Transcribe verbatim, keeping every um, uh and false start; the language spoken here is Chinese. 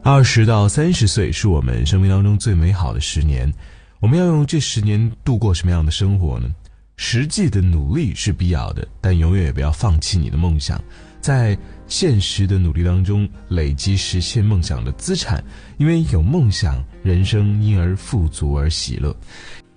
二十到三十岁是我们生命当中最美好的十年，我们要用这十年度过什么样的生活呢？实际的努力是必要的，但永远也不要放弃你的梦想，在现实的努力当中累积实现梦想的资产，因为有梦想，人生因而富足而喜乐。